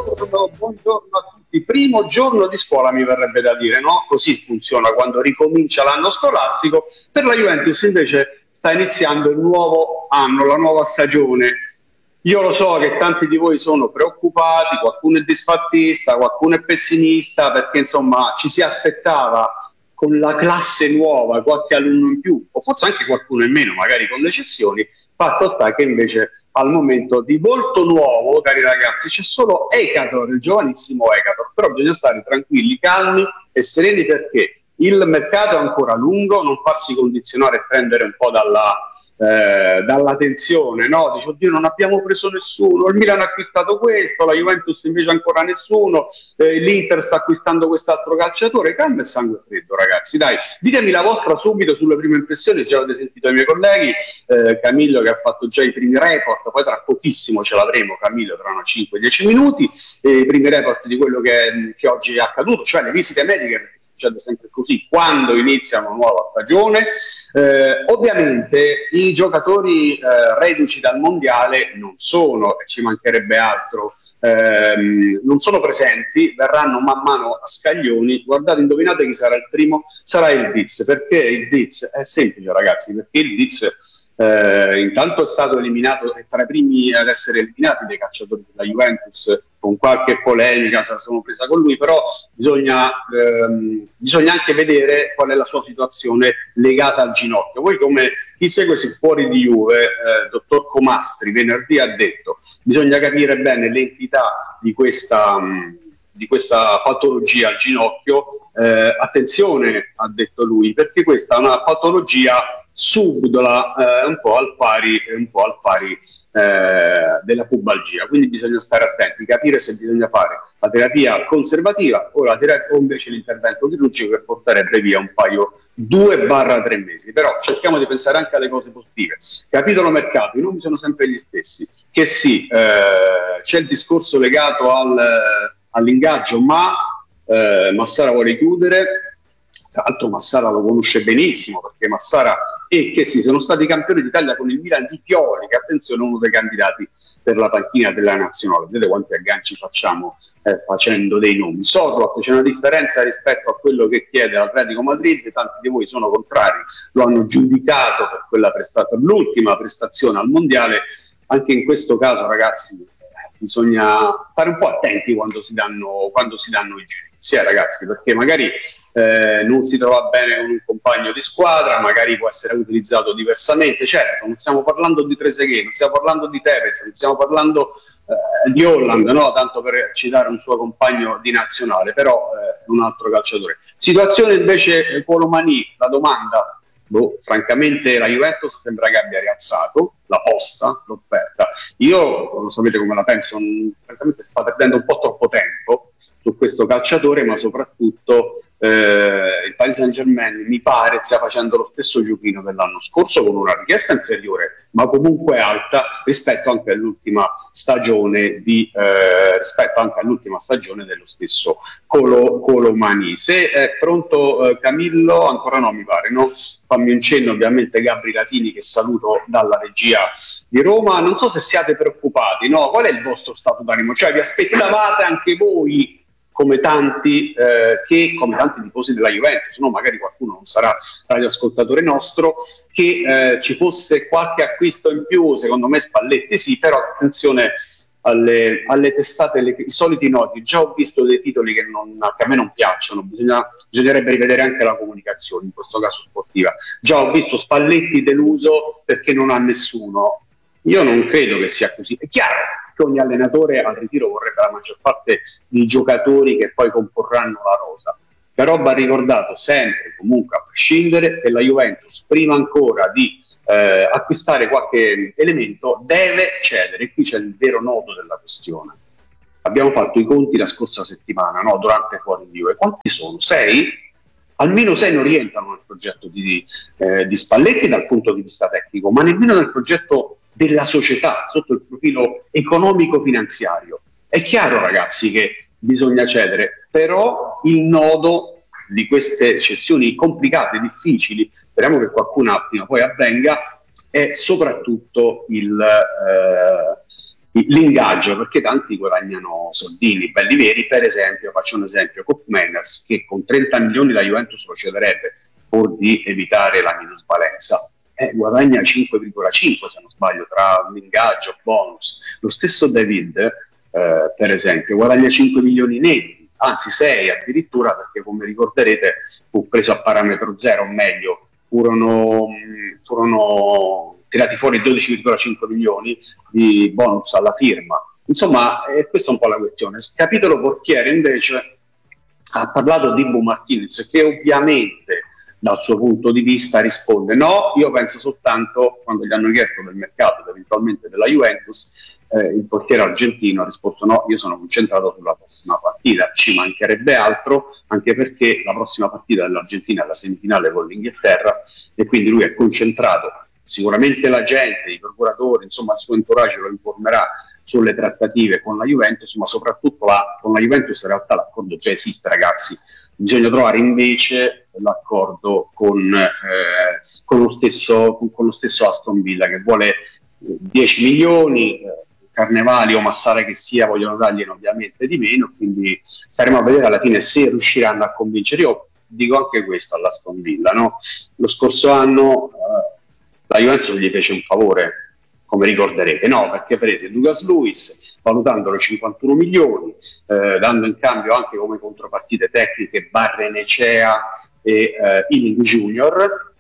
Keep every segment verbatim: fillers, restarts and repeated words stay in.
Buongiorno, buongiorno a tutti. Primo giorno di scuola mi verrebbe da dire, no? Così funziona quando ricomincia l'anno scolastico. Per la Juventus invece sta iniziando il nuovo anno, la nuova stagione. Io lo so che tanti di voi sono preoccupati, qualcuno è disfattista, qualcuno è pessimista, perché insomma ci si aspettava con la classe nuova qualche alunno in più, o forse anche qualcuno in meno, magari con le cessioni. Fatto sta che invece al momento di volto nuovo, cari ragazzi, c'è solo Ekator, il giovanissimo Ekator, però bisogna stare tranquilli, calmi e sereni, perché il mercato è ancora lungo, non farsi condizionare e prendere un po' dalla, eh, dalla tensione, no? Dice, oddio, non abbiamo preso nessuno, il Milan ha acquistato questo, la Juventus invece ancora nessuno, eh, l'Inter sta acquistando quest'altro calciatore. Calma e sangue freddo, ragazzi, dai, ditemi la vostra subito sulle prime impressioni. Già avete sentito i miei colleghi, eh, Camillo che ha fatto già i primi report, poi tra pochissimo ce l'avremo, Camillo, tra una cinque dieci minuti, e i primi report di quello che, che oggi è accaduto, cioè le visite mediche. Succede sempre così quando inizia una nuova stagione. Eh, ovviamente i giocatori eh, reduci dal mondiale non sono, e ci mancherebbe altro, ehm, non sono presenti, verranno man mano a scaglioni. Guardate, indovinate chi sarà il primo? Sarà il Diz. Perché il Diz? È semplice, ragazzi, perché il Diz Eh, intanto è stato eliminato, è tra i primi ad essere eliminati dei calciatori della Juventus, con qualche polemica se la sono presa con lui, però bisogna, ehm, bisogna anche vedere qual è la sua situazione legata al ginocchio. Voi, come chi segue sul Fuori di Juve, eh, dottor Comastri venerdì ha detto, bisogna capire bene l'entità di questa, mh, di questa patologia al ginocchio. Eh, attenzione, ha detto lui, perché questa è una patologia subdola, eh, un po' al pari, un po' al pari eh, della pubalgia, quindi bisogna stare attenti, capire se bisogna fare la terapia conservativa o, la terapia, o invece l'intervento chirurgico, che porterebbe via un paio, due barra tre mesi. Però cerchiamo di pensare anche alle cose positive. Capitolo mercato, i nomi sono sempre gli stessi, che sì, eh, c'è il discorso legato al, all'ingaggio, ma eh, Massara vuole chiudere. Tra l'altro Massara lo conosce benissimo, perché Massara e che sì, sono stati campioni d'Italia con il Milan di Pioli, che attenzione è uno dei candidati per la panchina della nazionale. Vedete quanti agganci facciamo eh, facendo dei nomi. Sorloth, c'è una differenza rispetto a quello che chiede l'Atletico Madrid, tanti di voi sono contrari, lo hanno giudicato per quella prestata, per l'ultima prestazione al mondiale. Anche in questo caso, ragazzi, bisogna stare un po' attenti quando si danno, quando si danno i giudizi, eh, ragazzi, perché magari eh, non si trova bene con un compagno di squadra, magari può essere utilizzato diversamente. Certo, non stiamo parlando di Trezeguet, non stiamo parlando di Tevez, non stiamo parlando eh, di Holland, no? Tanto per citare un suo compagno di nazionale, però è eh, un altro calciatore. Situazione invece Colomani, la domanda. Boh, francamente la Juventus sembra che abbia rialzato la posta, l'offerta. Io, lo sapete come la penso, non, francamente sta perdendo un po' troppo tempo su questo calciatore, ma soprattutto eh, il Paris Saint-Germain mi pare stia facendo lo stesso giochino dell'anno scorso, con una richiesta inferiore, ma comunque alta rispetto anche all'ultima stagione di eh, rispetto anche all'ultima stagione dello stesso Colo, Colomani. Se è pronto eh, Camillo, ancora no mi pare, no? Fammi un cenno, ovviamente Gabri Latini, che saluto dalla regia di Roma. Non so se siate preoccupati, no? Qual è il vostro stato d'animo? Cioè vi aspettavate anche voi, come tanti, eh, che come tanti tifosi della Juventus, no? Magari qualcuno non sarà radioascoltatore nostro, che eh, ci fosse qualche acquisto in più? Secondo me Spalletti sì, però attenzione alle, alle testate, le, i soliti noti. Già ho visto dei titoli che, non, che a me non piacciono, bisogna, bisognerebbe rivedere anche la comunicazione, in questo caso sportiva. Già ho visto Spalletti deluso perché non ha nessuno. Io non credo che sia così. È chiaro che ogni allenatore al ritiro vorrebbe la maggior parte dei giocatori che poi comporranno la rosa, però va ricordato sempre, comunque a prescindere, che la Juventus, prima ancora di eh, acquistare qualche elemento, deve cedere. E qui c'è il vero nodo della questione. Abbiamo fatto i conti la scorsa settimana, no? Durante il Fuori di Juve. Quanti sono? Sei? Almeno sei non rientrano nel progetto di, eh, di Spalletti dal punto di vista tecnico, ma nemmeno nel progetto della società sotto il profilo economico-finanziario. È chiaro, ragazzi, che bisogna cedere, però il nodo di queste cessioni complicate, difficili, speriamo che qualcuna prima o poi avvenga, è soprattutto il, eh, l'ingaggio, perché tanti guadagnano soldini belli veri. Per esempio, faccio un esempio, Koop Meiners, che con trenta milioni la Juventus lo cederebbe pur di evitare la minusvalenza, eh, guadagna cinque virgola cinque se non sbaglio, tra l'ingaggio, bonus. Lo stesso David, eh, per esempio, guadagna cinque milioni netti, anzi sei addirittura, perché come ricorderete fu preso a parametro zero, o meglio, furono, furono tirati fuori dodici virgola cinque milioni di bonus alla firma. Insomma, eh, questa è un po' la questione. Capitolo portiere invece ha parlato di Bu Martinez, che ovviamente dal suo punto di vista risponde: no, io penso soltanto, quando gli hanno chiesto del mercato, eventualmente della Juventus, eh, il portiere argentino ha risposto: no, io sono concentrato sulla prossima partita, ci mancherebbe altro, anche perché la prossima partita dell'Argentina è la semifinale con l'Inghilterra, e quindi lui è concentrato. Sicuramente la gente, i procuratori, insomma il suo entourage lo informerà sulle trattative con la Juventus, ma soprattutto la, con la Juventus in realtà l'accordo già esiste, ragazzi. Bisogna trovare invece l'accordo con, eh, con, lo stesso, con, con lo stesso Aston Villa, che vuole dieci milioni, eh, Carnevali o Massara che sia vogliono dargliene ovviamente di meno, quindi staremo a vedere alla fine se riusciranno a convincere. Io dico anche questo all'Aston Villa, no? Lo scorso anno eh, la Juventus gli fece un favore, come ricorderete, no? Perché prese Lucas Luis, valutandolo cinquantuno milioni, eh, dando in cambio anche come contropartite tecniche Barrenechea e eh, Ealing Junior,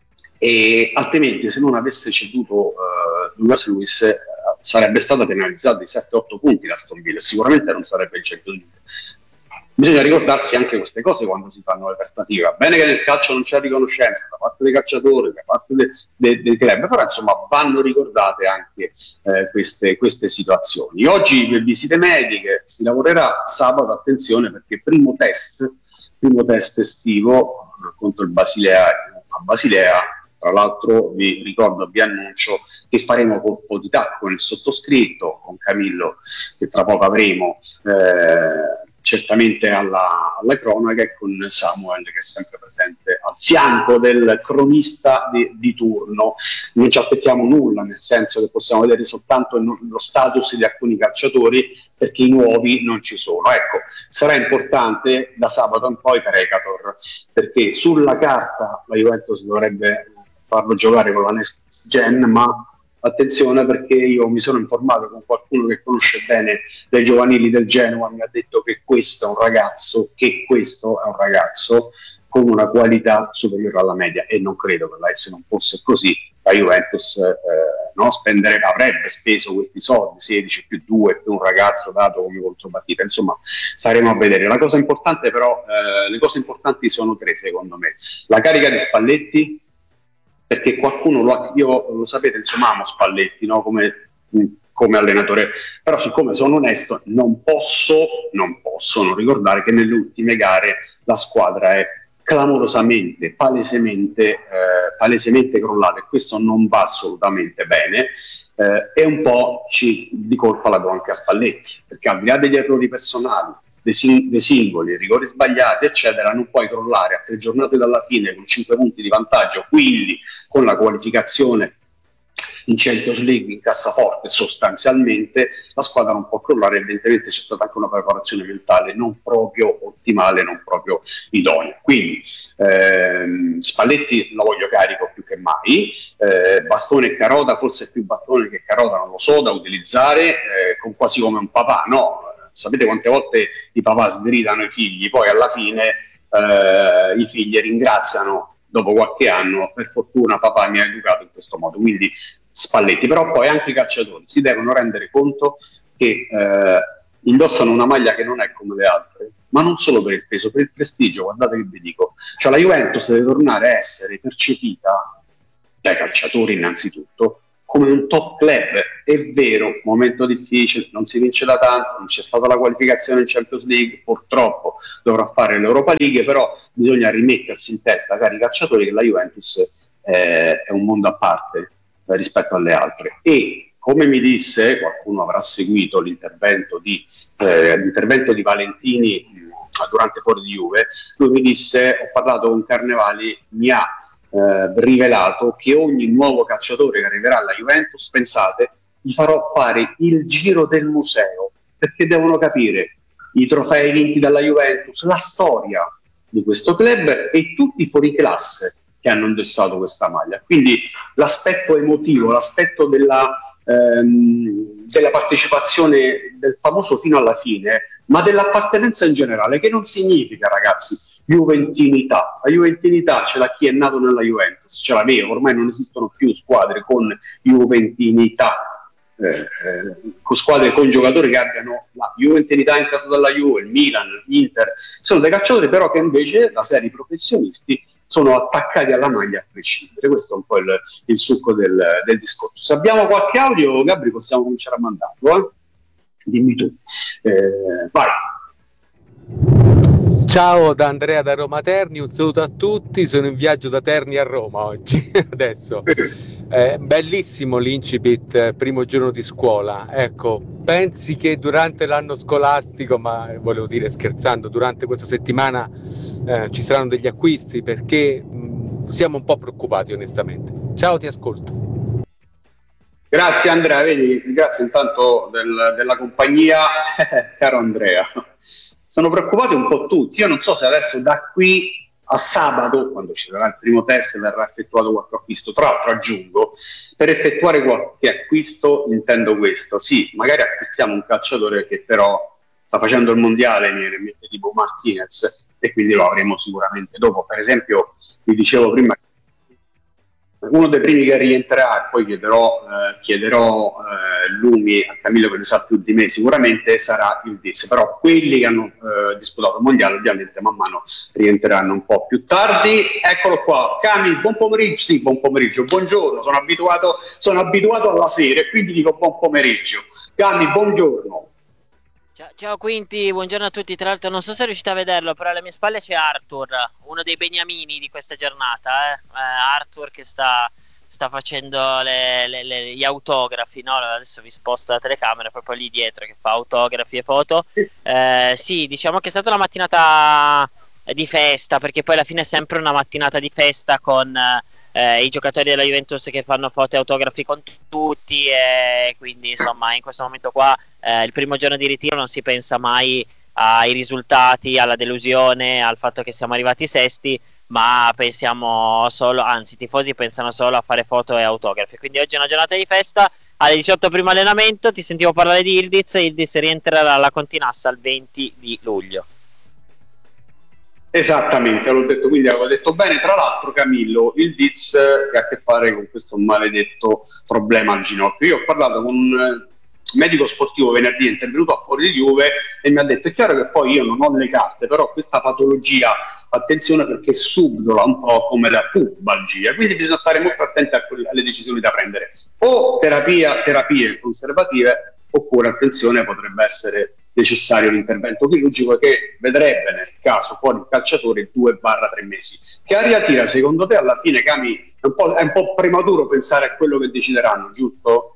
e altrimenti se non avesse ceduto eh, Lucas Luis eh, sarebbe stata penalizzata di sette otto punti la Aston Villa, sicuramente non sarebbe il Champions League. Bisogna ricordarsi anche queste cose quando si fanno le trattative. Va bene che nel calcio non c'è riconoscenza da parte dei calciatori, da parte dei, dei, dei club, però insomma vanno ricordate anche eh, queste, queste situazioni. Oggi per visite mediche si lavorerà sabato, attenzione, perché primo test, primo test estivo contro il Basilea a Basilea. Tra l'altro vi ricordo, vi annuncio che faremo colpo di tacco con il sottoscritto, con Camillo, che tra poco avremo eh, certamente alla, alla cronaca, e con Samuel, che è sempre presente al fianco del cronista di, di turno. Non ci aspettiamo nulla, nel senso che possiamo vedere soltanto lo status di alcuni calciatori, perché i nuovi non ci sono. Ecco, sarà importante da sabato in poi per Ecator, perché sulla carta la Juventus dovrebbe farlo giocare con la Next Gen, ma attenzione, perché io mi sono informato con qualcuno che conosce bene dei giovanili del Genoa, mi ha detto che questo è un ragazzo, che questo è un ragazzo con una qualità superiore alla media, e non credo che la S non fosse così. La Juventus eh, no, spenderebbe, avrebbe speso questi soldi, sedici più due più un ragazzo dato come contropartita. Insomma, staremo a vedere. La cosa importante però, eh, le cose importanti sono tre secondo me: la carica di Spalletti, perché qualcuno lo ha, io lo sapete, insomma, amo Spalletti, no? come, come allenatore, però siccome sono onesto non posso, non posso non ricordare che nelle ultime gare la squadra è clamorosamente, palesemente, eh, palesemente crollata, e questo non va assolutamente bene, eh, e un po' ci, di colpa la do anche a Spalletti, perché al di là degli errori personali, dei, sing- dei singoli, rigori sbagliati eccetera, non puoi crollare a tre giornate dalla fine con cinque punti di vantaggio, quindi con la qualificazione in Champions League in cassaforte sostanzialmente. La squadra non può crollare, evidentemente c'è stata anche una preparazione mentale non proprio ottimale, non proprio idonea. Quindi ehm, Spalletti lo voglio carico più che mai, eh, Bastone e Carota, forse più Bastone che Carota, non lo so, da utilizzare eh, con quasi come un papà, no? Sapete quante volte i papà sgridano i figli, poi alla fine eh, i figli ringraziano dopo qualche anno: per fortuna papà mi ha educato in questo modo. Quindi Spalletti. Però poi anche i calciatori si devono rendere conto che eh, indossano una maglia che non è come le altre, ma non solo per il peso, per il prestigio. Guardate che vi dico, cioè la Juventus deve tornare a essere percepita dai calciatori innanzitutto come un top club. È vero, momento difficile, non si vince da tanto, non c'è stata la qualificazione in Champions League, purtroppo dovrà fare l'Europa League, però bisogna rimettersi in testa, cari calciatori, che la Juventus eh, è un mondo a parte eh, rispetto alle altre. E come mi disse, qualcuno avrà seguito l'intervento di, eh, l'intervento di Valentini mh, durante Fuori di Juve, lui mi disse: ho parlato con Carnevali, mi ha Eh, rivelato che ogni nuovo calciatore che arriverà alla Juventus, pensate, gli farò fare il giro del museo, perché devono capire i trofei vinti dalla Juventus, la storia di questo club e tutti i fuoriclasse che hanno indossato questa maglia. Quindi l'aspetto emotivo, l'aspetto della, ehm, della partecipazione del famoso fino alla fine, ma dell'appartenenza in generale, che non significa, ragazzi, juventinità. La juventinità ce l'ha chi è nato nella Juventus, ce l'aveva, ormai non esistono più squadre con juventinità. Eh, eh, con squadre con giocatori che abbiano la juventinità in caso della Juve, il Milan, l'Inter, sono dei calciatori però che invece da seri professionisti sono attaccati alla maglia a prescindere. Questo è un po' il, il succo del, del discorso. Se abbiamo qualche audio, Gabri, possiamo cominciare a mandarlo, eh? Dimmi tu. Eh, vai. Ciao da Andrea da Roma Terni, un saluto a tutti, sono in viaggio da Terni a Roma oggi, adesso. Eh, bellissimo l'incipit, primo giorno di scuola. Ecco, pensi che durante l'anno scolastico, ma volevo dire scherzando, durante questa settimana eh, ci saranno degli acquisti, perché mh, siamo un po' preoccupati onestamente. Ciao, ti ascolto. Grazie Andrea, vedi, grazie intanto del, della compagnia, caro Andrea. Sono preoccupati un po' tutti. Io non so se adesso da qui a sabato, quando ci sarà il primo test, verrà effettuato qualche acquisto. Tra l'altro aggiungo, per effettuare qualche acquisto intendo questo: sì, magari acquistiamo un calciatore che però sta facendo il mondiale, mi viene tipo Martinez, e quindi lo avremo sicuramente dopo. Per esempio, vi dicevo prima, uno dei primi che rientrerà, poi chiederò, eh, chiederò eh, lumi a Camillo che ne sa più di me sicuramente, sarà il Diz. Però quelli che hanno eh, disputato il mondiale ovviamente man mano rientreranno un po' più tardi. Eccolo qua, Cami, buon pomeriggio. Sì, buon pomeriggio, buongiorno, sono abituato, sono abituato alla sera e quindi dico buon pomeriggio. Cami, buongiorno. Ciao, ciao Quinti, buongiorno a tutti. Tra l'altro non so se riuscite a vederlo, però alle mie spalle c'è Arthur, uno dei beniamini di questa giornata, eh? Eh, Arthur che sta, sta facendo le, le, le, gli autografi, no? Adesso vi sposto la telecamera, proprio lì dietro, che fa autografi e foto. Eh, sì, diciamo che è stata una mattinata di festa, perché poi alla fine è sempre una mattinata di festa con eh, i giocatori della Juventus che fanno foto e autografi con t- tutti, e quindi insomma in questo momento qua Eh, il primo giorno di ritiro non si pensa mai ai risultati, alla delusione, al fatto che siamo arrivati sesti, ma pensiamo solo, anzi i tifosi pensano solo a fare foto e autografi. Quindi oggi è una giornata di festa. Alle diciotto primo allenamento, ti sentivo parlare di Ildiz. Ildiz rientrerà alla Continassa il venti di luglio. Esattamente, l'ho detto, quindi avevo detto bene. Tra l'altro, Camillo, il Diz che ha a che fare con questo maledetto problema al ginocchio. Io ho parlato con un medico sportivo venerdì, è intervenuto a fuori di Juve e mi ha detto: è chiaro che poi io non ho le carte, però questa patologia, attenzione, perché subdola un po' come la pubalgia, quindi bisogna stare molto attenti a quelle, alle decisioni da prendere, o terapia, terapie conservative, oppure attenzione, potrebbe essere necessario l'intervento chirurgico che vedrebbe nel caso fuori il calciatore due tre mesi. Che aria tira secondo te alla fine, Cami? È un po', è un po' prematuro pensare a quello che decideranno, giusto?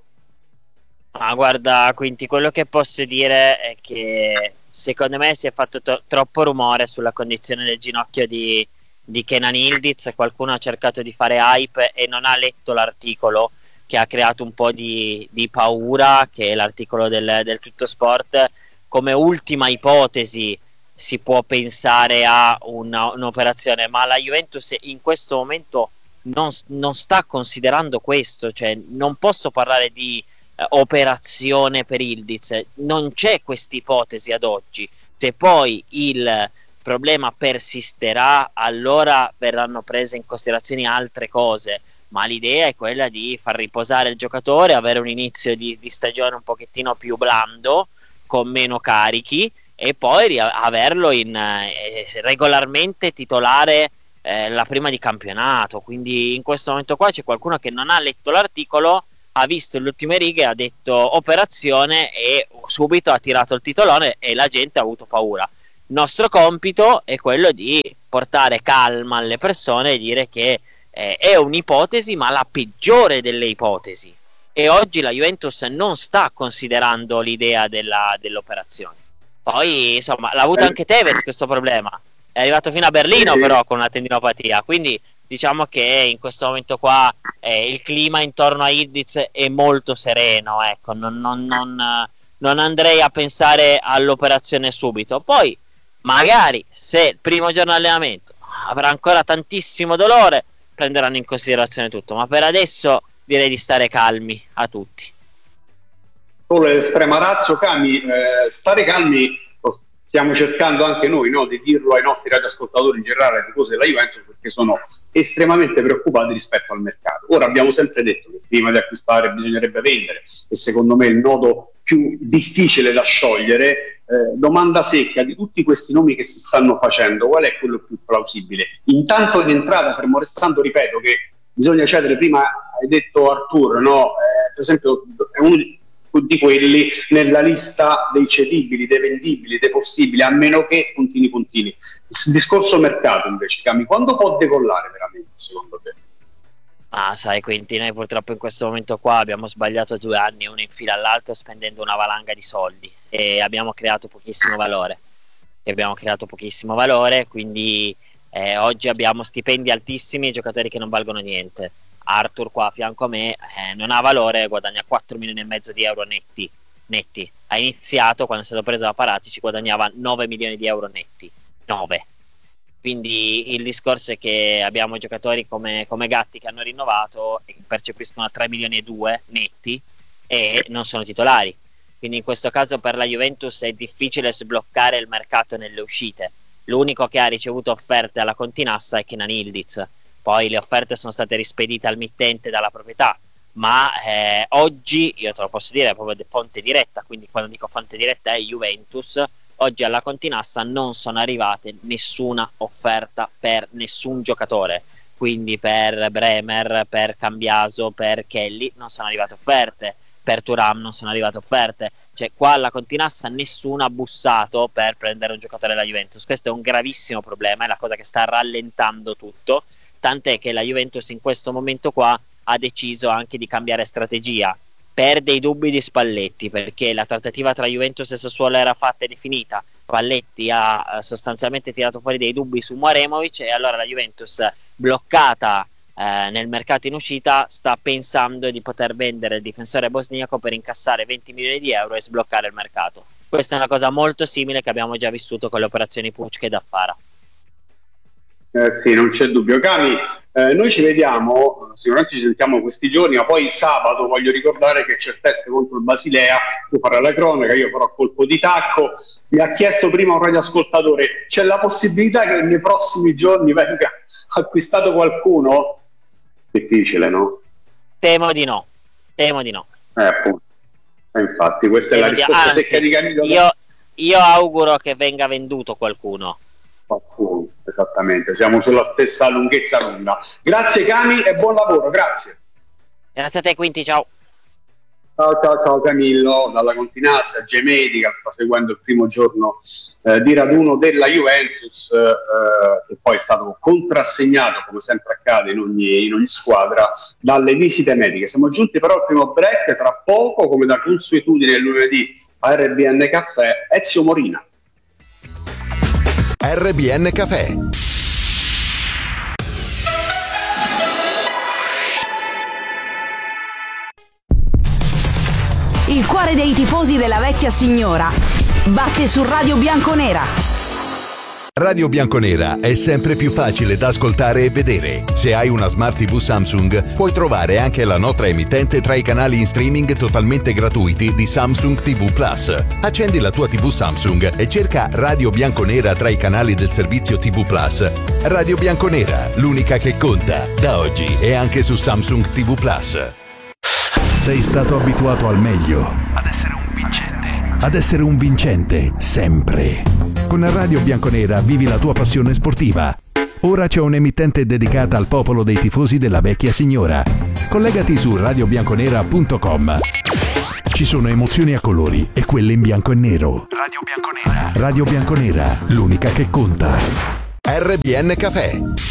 Ah, guarda, quindi quello che posso dire è che secondo me si è fatto to- troppo rumore sulla condizione del ginocchio di, di Kenan Ildiz. Qualcuno ha cercato di fare hype e non ha letto l'articolo che ha creato un po' di, di paura, che è l'articolo del, del Tutto Sport. Come ultima ipotesi si può pensare a una, un'operazione, ma la Juventus in questo momento non, non sta considerando questo, cioè non posso parlare di operazione per Ildiz, non c'è questa ipotesi ad oggi. Se poi il problema persisterà, allora verranno prese in considerazione altre cose, ma l'idea è quella di far riposare il giocatore, avere un inizio di, di stagione un pochettino più blando, con meno carichi, e poi averlo in, eh, regolarmente titolare eh, la prima di campionato. Quindi in questo momento qua c'è qualcuno che non ha letto l'articolo, ha visto le ultime righe, ha detto operazione e subito ha tirato il titolone e la gente ha avuto paura. Il nostro compito è quello di portare calma alle persone e dire che eh, è un'ipotesi, ma la peggiore delle ipotesi, e oggi la Juventus non sta considerando l'idea della, dell'operazione. Poi insomma l'ha avuto anche Tevez questo problema, è arrivato fino a Berlino però con una tendinopatia, quindi diciamo che in questo momento qua eh, il clima intorno a Ildiz è molto sereno, ecco, non, non, non, non andrei a pensare all'operazione subito. Poi magari se il primo giorno di allenamento avrà ancora tantissimo dolore, prenderanno in considerazione tutto, ma per adesso direi di stare calmi a tutti. Solo l'estrema razzo, Cami, eh, stare calmi, stiamo cercando anche noi, no, di dirlo ai nostri radioascoltatori, in generale ai tifosi della Juventus, perché sono estremamente preoccupati rispetto al mercato. Ora abbiamo sempre detto che prima di acquistare bisognerebbe vendere, e secondo me il nodo più difficile da sciogliere, eh, domanda secca di tutti questi nomi che si stanno facendo, qual è quello più plausibile? Intanto di entrata, fermo restando, ripeto, che bisogna cedere, prima hai detto Artur, no? Eh, per esempio è uno di di quelli nella lista dei cedibili, dei vendibili, dei possibili, a meno che puntini puntini. Il discorso mercato invece, Cami, quando può decollare veramente secondo te? Ah, sai Quinti, noi purtroppo in questo momento qua abbiamo sbagliato due anni uno in fila all'altro, spendendo una valanga di soldi, e abbiamo creato pochissimo valore e abbiamo creato pochissimo valore quindi eh, oggi abbiamo stipendi altissimi e giocatori che non valgono niente. Arthur qua a fianco a me eh, non ha valore, guadagna quattro milioni e mezzo di euro netti, netti. Ha iniziato, quando è stato preso da Paratici, guadagnava nove milioni di euro netti, nove. Quindi il discorso è che abbiamo giocatori come, come Gatti che hanno rinnovato e che percepiscono tre milioni e due netti e non sono titolari. Quindi in questo caso per la Juventus è difficile sbloccare il mercato nelle uscite. L'unico che ha ricevuto offerte alla Continassa è Kenan Ildiz. Poi le offerte sono state rispedite al mittente dalla proprietà, ma eh, oggi, io te lo posso dire, è proprio di fonte diretta, quindi quando dico fonte diretta è Juventus, oggi alla Continassa non sono arrivate nessuna offerta per nessun giocatore, quindi per Bremer, per Cambiaso, per Kelly non sono arrivate offerte, per Thuram non sono arrivate offerte, cioè qua alla Continassa nessuno ha bussato per prendere un giocatore della Juventus. Questo è un gravissimo problema, è la cosa che sta rallentando tutto, tant'è che la Juventus in questo momento qua ha deciso anche di cambiare strategia per dei dubbi di Spalletti, perché la trattativa tra Juventus e Sassuolo era fatta e definita. Spalletti ha sostanzialmente tirato fuori dei dubbi su Mouremovic e allora la Juventus, bloccata eh, nel mercato in uscita, sta pensando di poter vendere il difensore bosniaco per incassare venti milioni di euro e sbloccare il mercato. Questa è una cosa molto simile che abbiamo già vissuto con le operazioni Pucci e Daffara. Eh, sì, non c'è dubbio. Cami, eh, noi ci vediamo, sicuramente ci sentiamo questi giorni, ma poi sabato voglio ricordare che c'è il test contro il Basilea, tu farai la cronaca, io farò colpo di tacco. Mi ha chiesto prima un radioascoltatore, c'è la possibilità che nei prossimi giorni venga acquistato qualcuno? Difficile, no? Temo di no, temo di no. Eh, appunto. Eh, infatti, questa temo è la risposta anzi, secca di Camillo. Io, io auguro che venga venduto qualcuno. Appunto, esattamente, siamo sulla stessa lunghezza d'onda. Grazie Cami e buon lavoro, grazie. Grazie a te Quinti, ciao. Ciao ciao ciao Camillo, dalla Continassa, G-Medical, sta seguendo il primo giorno eh, di raduno della Juventus, eh, che poi è stato contrassegnato, come sempre accade in ogni, in ogni squadra, dalle visite mediche. Siamo giunti però al primo break, tra poco, come da consuetudine il lunedì a R B N Caffè, Ezio Morina. R B N Café. Il cuore dei tifosi della vecchia signora batte su Radio Bianconera. Radio Bianconera è sempre più facile da ascoltare e vedere. Se hai una Smart tivù Samsung, puoi trovare anche la nostra emittente tra i canali in streaming totalmente gratuiti di Samsung tivù Plus. Accendi la tua tivù Samsung e cerca Radio Bianconera tra i canali del servizio tivù Plus. Radio Bianconera, l'unica che conta, da oggi e anche su Samsung tivù Plus. Sei stato abituato al meglio, ad essere un vincente, ad essere un vincente sempre. Con Radio Bianconera vivi la tua passione sportiva. Ora c'è un'emittente dedicata al popolo dei tifosi della vecchia signora. Collegati su radio bianconera punto com. Ci sono emozioni a colori e quelle in bianco e nero. Radio Bianconera. Radio Bianconera, l'unica che conta. R B N Café.